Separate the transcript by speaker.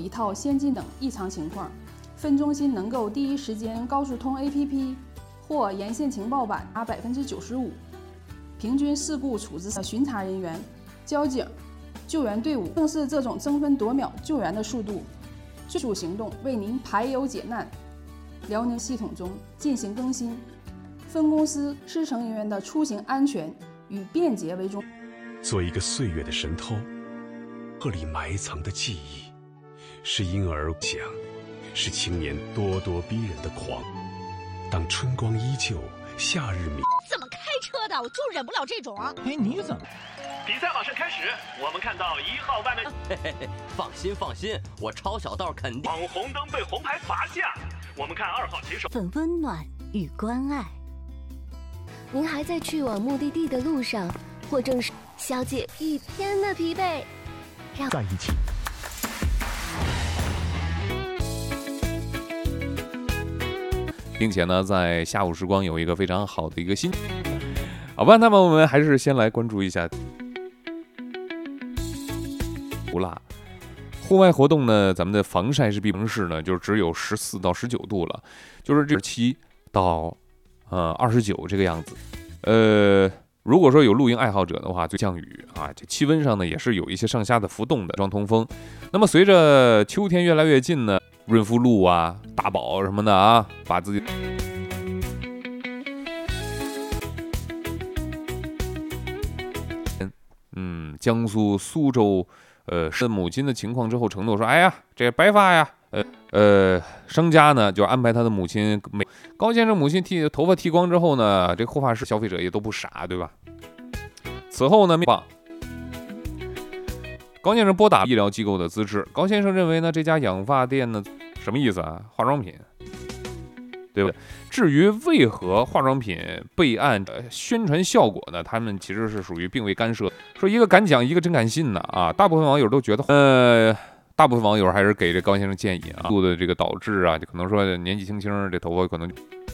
Speaker 1: 一套先进等异常情况，分中心能够第一时间高速通 APP 或沿线情报板达95%，平均事故处置巡查人员、交警、救援队伍正是这种争分夺秒救援的速度，迅速行动为您排忧解难。辽宁系统中进行更新，分公司师承人员的出行安全与便捷为重。
Speaker 2: 做一个岁月的神偷，鹤里埋藏的记忆，是婴儿想，是青年咄咄逼人的狂。当春光依旧，夏日明。
Speaker 3: 怎么开车的？我就忍不了这种。
Speaker 4: 哎，你怎么？
Speaker 5: 比赛马上开始，我们看到1号外面。
Speaker 6: 嘿嘿嘿，放心，我抄小道肯定。
Speaker 5: 闯红灯被红牌罚下，我们看2号骑手。
Speaker 7: 份温暖与关爱。您还在去往目的地的路上，或正是小姐一天的疲惫，让
Speaker 4: 在一起。
Speaker 8: 并且呢，在下午时光有一个非常好的一个新，好吧，那么我们还是先来关注一下不辣。户外活动呢，咱们的防晒是城市呢，就只有14到19度了，就是这7到29这个样子。如果说有露营爱好者的话，就降雨啊，这气温上呢也是有一些上下的浮动的，装通风。那么随着秋天越来越近呢，润肤露啊、大宝什么的啊，把自己江苏苏州是母亲的情况之后承诺说，哎呀，这白发呀，商家呢就安排他的母亲高先生母亲头发剃光之后呢，这护发师消费者也都不傻，对吧？此后呢，高先生拨打医疗机构的资质，高先生认为呢，这家养发店呢，什么意思啊？化妆品，对不对？至于为何化妆品备案宣传效果呢？他们其实是属于并未干涉，说一个敢讲，一个真敢信呢啊！大部分网友都觉得，大部分网友还是给这高先生建议啊，度的这个导致啊，就可能说年纪轻轻这头发可能。